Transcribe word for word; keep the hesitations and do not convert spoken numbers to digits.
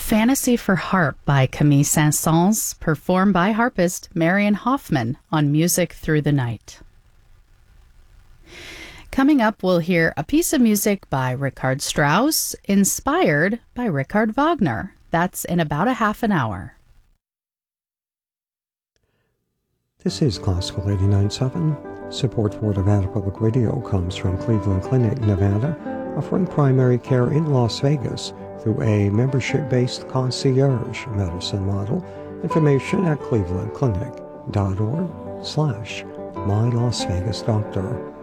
Fantasy for Harp by Camille Saint-Saëns, performed by harpist Marian Hoffman on Music Through the Night. Coming up, we'll hear a piece of music by Richard Strauss, inspired by Richard Wagner. That's in about a half an hour. This is Classical eighty-nine point seven. Support for Nevada Public Radio comes from Cleveland Clinic, Nevada, offering primary care in Las Vegas through a membership-based concierge medicine model. Information at cleveland clinic dot org slash my Las Vegas doctor.